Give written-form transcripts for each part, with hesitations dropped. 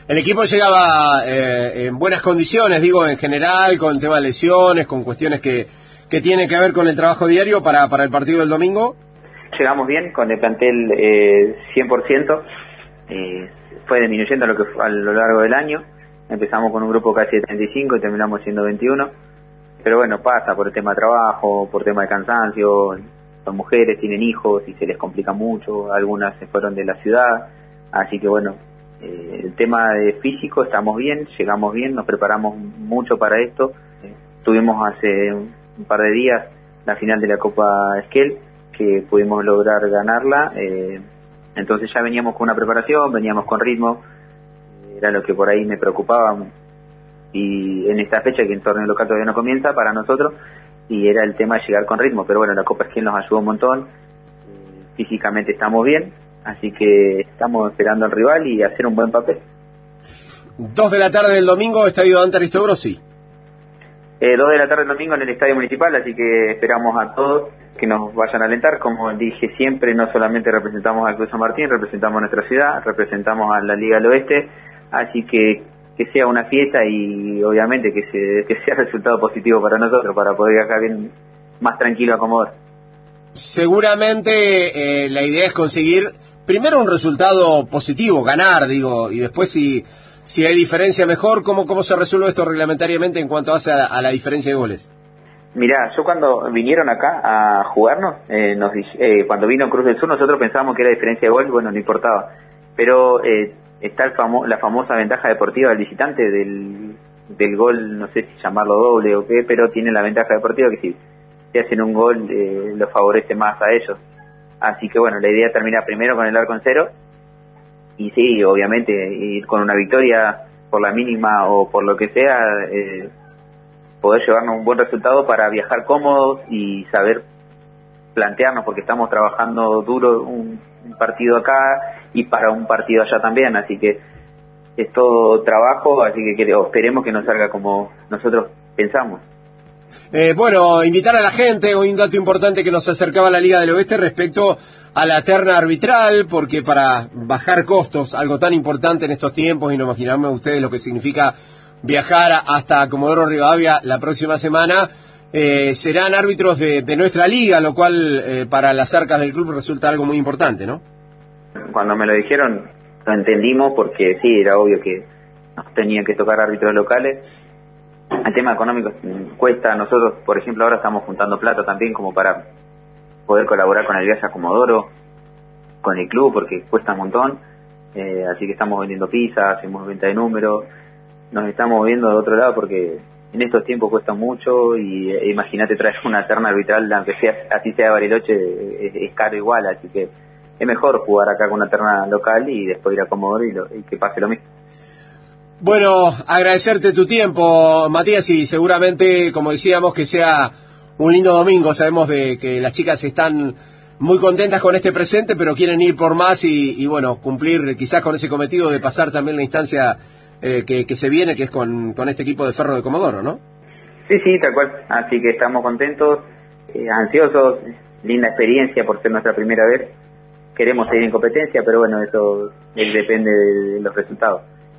El equipo llegaba en buenas condiciones, digo, en general, con el tema de lesiones, con cuestiones que tienen que ver con el trabajo diario para el partido del domingo. Llegamos bien, con el plantel 100%, fue disminuyendo a lo largo del año. Empezamos con un grupo casi de 35 y terminamos siendo 21. Pero bueno, pasa por el tema de trabajo, por tema de cansancio. Son mujeres, tienen hijos y se les complica mucho. Algunas se fueron de la ciudad. Así que bueno, el tema de físico estamos bien, llegamos bien, nos preparamos mucho para esto. Tuvimos hace un par de días la final de la Copa Esquel, que pudimos lograr ganarla. Entonces ya veníamos con una preparación, veníamos con ritmo. Era lo que por ahí me preocupaba. Y en esta fecha, que el torneo local todavía no comienza para nosotros, y era el tema de llegar con ritmo. Pero bueno, la Copa Esquel nos ayudó un montón. Físicamente estamos bien, así que estamos esperando al rival y hacer un buen papel. 2 de la tarde del domingo, Estadio Dante Aristogorsi. 2 de la tarde del domingo en el Estadio Municipal, así que esperamos a todos que nos vayan a alentar. Como dije siempre, no solamente representamos al Club San Martín, representamos a nuestra ciudad, representamos a la Liga del Oeste, así que sea una fiesta y obviamente que sea resultado positivo para nosotros, para poder viajar bien más tranquilo a Comodoro. Seguramente la idea es conseguir primero un resultado positivo, ganar, digo, y después si hay diferencia mejor. ¿Cómo se resuelve esto reglamentariamente en cuanto hace a la diferencia de goles? Mirá, yo cuando vinieron acá a jugarnos, cuando vino Cruz del Sur, nosotros pensábamos que era diferencia de gol, bueno, no importaba, pero está la famosa ventaja deportiva del visitante del gol, no sé si llamarlo doble o qué, pero tiene la ventaja deportiva que si hacen un gol lo favorece más a ellos. Así que bueno, la idea es terminar primero con el arco en cero, y sí, obviamente, ir con una victoria por la mínima o por lo que sea, poder llevarnos un buen resultado para viajar cómodos y saber plantearnos, porque estamos trabajando duro un partido acá y para un partido allá también, así que es todo trabajo, así que esperemos que nos salga como nosotros pensamos. Bueno, invitar a la gente, hoy un dato importante que nos acercaba a la Liga del Oeste respecto a la terna arbitral, porque para bajar costos, algo tan importante en estos tiempos, y no imaginarme ustedes lo que significa viajar hasta Comodoro Rivadavia la próxima semana, serán árbitros de nuestra liga, lo cual para las arcas del club resulta algo muy importante, ¿no? Cuando me lo dijeron, lo entendimos, porque sí, era obvio que nos tenían que tocar árbitros locales. El tema económico cuesta. Nosotros, por ejemplo, ahora estamos juntando plata también como para poder colaborar con el viaje a Comodoro, con el club, porque cuesta un montón. Así que estamos vendiendo pizzas, hacemos venta de números, nos estamos moviendo de otro lado porque en estos tiempos cuesta mucho. Y imagínate traer una terna arbitral, aunque sea así sea Bariloche, es caro igual, así que es mejor jugar acá con una terna local y después ir a Comodoro y que pase lo mismo. Bueno, agradecerte tu tiempo, Matías, y seguramente, como decíamos, que sea un lindo domingo. Sabemos de que las chicas están muy contentas con este presente, pero quieren ir por más y bueno, cumplir quizás con ese cometido de pasar también la instancia que se viene, que es con este equipo de Ferro de Comodoro, ¿no? Sí, tal cual. Así que estamos contentos, ansiosos, linda experiencia por ser nuestra primera vez. Queremos seguir en competencia, pero bueno, eso depende de los resultados.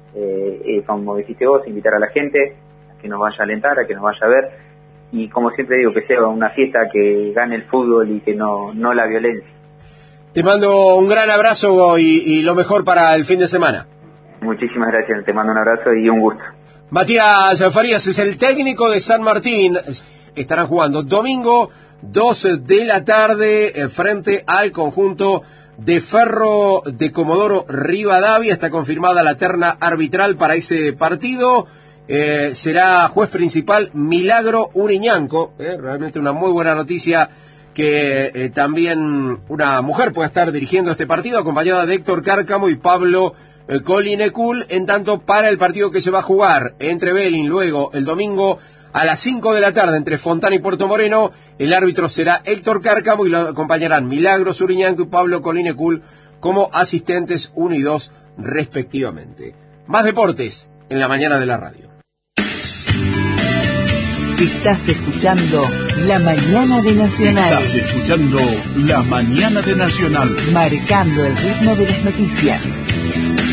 Como dijiste vos, invitar a la gente a que nos vaya a alentar, a que nos vaya a ver, y como siempre digo, que sea una fiesta que gane el fútbol y que no la violencia. Te mando un gran abrazo y lo mejor para el fin de semana. Muchísimas gracias, te mando un abrazo y un gusto. Matías Farías es el técnico de San Martín. Estarán jugando domingo 2 de la tarde frente al conjunto de Ferro de Comodoro Rivadavia. Está confirmada la terna arbitral para ese partido. Será juez principal Milagro Uriñanco. Realmente una muy buena noticia que también una mujer pueda estar dirigiendo este partido, acompañada de Héctor Cárcamo y Pablo Colinecul. En tanto, para el partido que se va a jugar entre Belín luego el domingo a las 5 de la tarde entre Fontana y Puerto Moreno, el árbitro será Héctor Cárcamo y lo acompañarán Milagros Uriñanco y Pablo Colinecul como asistentes 1 y 2 respectivamente. Más deportes en la mañana de la radio. Estás escuchando La Mañana de Nacional. Estás escuchando La Mañana de Nacional. Marcando el ritmo de las noticias.